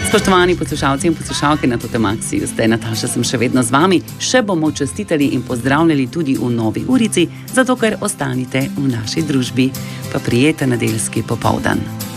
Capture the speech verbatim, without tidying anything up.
Spoštovani poslušalci in poslušalke na Totemaxiju, zdaj Nataša sem še vedno z vami, še bomo čestitali in pozdravljali tudi v novi urici, zato ker ostanite v naši družbi. Pa prijeten nedeljski popoldan.